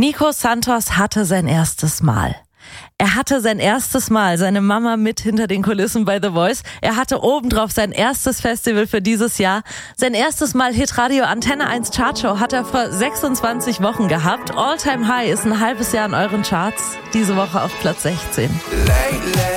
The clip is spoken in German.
Nico Santos hatte sein erstes Mal. Er hatte sein erstes Mal, seine Mama mit hinter den Kulissen bei The Voice. Er hatte obendrauf sein erstes Festival für dieses Jahr. Sein erstes Mal Hitradio Antenne 1 Chartshow hat er vor 26 Wochen gehabt. All Time High ist ein halbes Jahr in euren Charts. Diese Woche auf Platz 16.